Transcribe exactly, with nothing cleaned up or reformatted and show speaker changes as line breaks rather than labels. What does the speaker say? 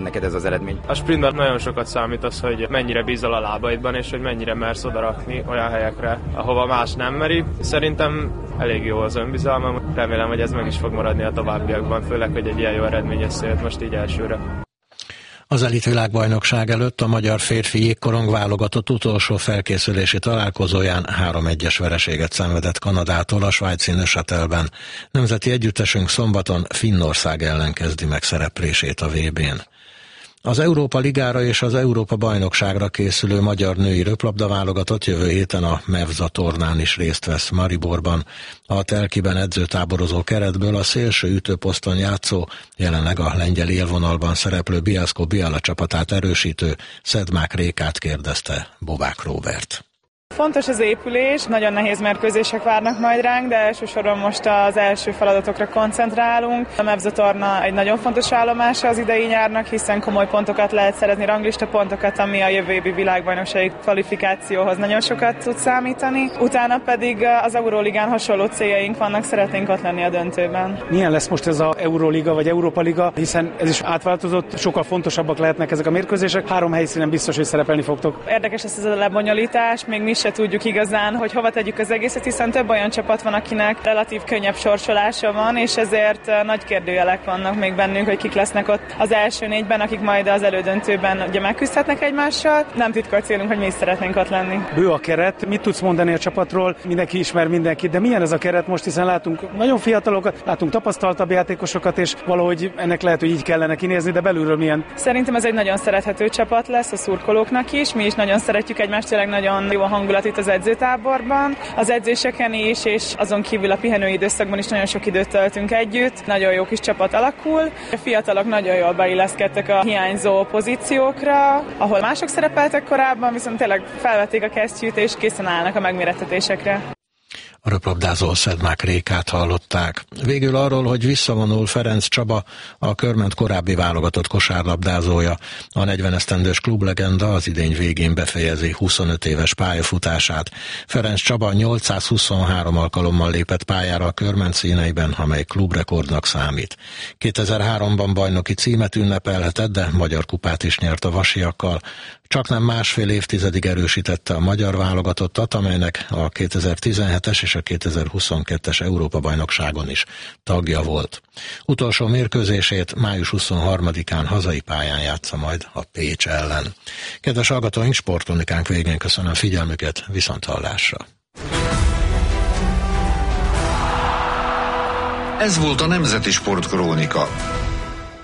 neked ez az eredmény?
A sprintben nagyon sokat számít az, hogy mennyire bízol a lábaidban, és hogy mennyire mersz odarakni olyan helyekre, ahova más nem meri. Szerintem elég jó az önbizalmam, remélem, hogy ez meg is fog maradni a továbbiakban, főleg, hogy egy ilyen jó eredmény összejött most így elsőre.
Az elit világbajnokság előtt a magyar férfi jégkorong válogatott utolsó felkészülési találkozóján három egyes vereséget szenvedett Kanadától a svájci Neuchâtelben. Nemzeti együttesünk szombaton Finnország ellen kezdi meg szereplését a vé bén. Az Európa Ligára és az Európa Bajnokságra készülő magyar női röplabdaválogatott jövő héten a Mevza tornán is részt vesz Mariborban. A Telkiben edzőtáborozó keretből a szélső ütőposzton játszó, jelenleg a lengyel élvonalban szereplő Bielsko Biala csapatát erősítő Szedmák Rékát kérdezte Bobák Róbert.
Fontos az épülés, nagyon nehéz mérkőzések várnak majd ránk, de elsősorban most az első feladatokra koncentrálunk. A Mevza torna egy nagyon fontos állomása az idei nyárnak, hiszen komoly pontokat lehet szerezni, ranglista pontokat, ami a jövő évi világbajnoksági kvalifikációhoz nagyon sokat tud számítani. Utána pedig az Euróligán hasonló céljaink vannak, szeretnénk ott lenni a döntőben.
Milyen lesz most ez az Euróliga vagy Európa Liga, hiszen ez is átváltozott, sokkal fontosabbak lehetnek ezek a mérkőzések, három helyszínen biztos, hogy szerepelni fogtok.
Érdekes lesz ez a lebonyolítás, még mi se tudjuk igazán, hogy hova tegyük az egészet, hiszen több olyan csapat van, akinek relatív könnyebb sorsolása van, és ezért nagy kérdőjelek vannak még bennünk, hogy kik lesznek ott az első négyben, akik majd az elődöntőben ugye megküzdhetnek egymással. Nem titkolt célunk, hogy mi is szeretnénk ott lenni.
Bő a keret, mit tudsz mondani a csapatról? Mindenki ismer mindenkit, de milyen ez a keret most, hiszen látunk nagyon fiatalokat, látunk tapasztaltabb játékosokat, és valahogy ennek lehet, hogy így kellene kinézni, de belülről milyen?
Szerintem ez egy nagyon szerethető csapat lesz a szurkolóknak is, mi is nagyon szeretjük egymást, tényleg nagyon jó a hangulat itt az edzőtáborban, az edzéseken is, és azon kívül a pihenői időszakban is nagyon sok időt töltünk együtt. Nagyon jó kis csapat alakul. A fiatalok nagyon jól beilleszkedtek a hiányzó pozíciókra, ahol mások szerepeltek korábban, viszont tényleg felvették a kesztyűt, és készen állnak a megmérettetésekre.
A röplabdázó Szedmák Rékát hallották. Végül arról, hogy visszavonul Ferenc Csaba, a Körment korábbi válogatott kosárlabdázója. A negyven esztendős klublegenda az idény végén befejezi huszonöt éves pályafutását. Ferenc Csaba nyolcszázhuszonhárom alkalommal lépett pályára a Körment színeiben, amely klubrekordnak számít. kétezer-háromban bajnoki címet ünnepelhetett, de magyar kupát is nyert a vasiakkal. Csaknem másfél évtizedig erősítette a magyar válogatottat, amelynek a kétezer-tizenhetes és a kétezer-huszonkettes Európa-bajnokságon is tagja volt. Utolsó mérkőzését május huszonharmadikán hazai pályán játsza majd a Pécs ellen. Kedves hallgatóink, sportkronikánk végén köszönöm figyelmüket, viszonthallásra!
Ez volt a Nemzeti Sportkrónika.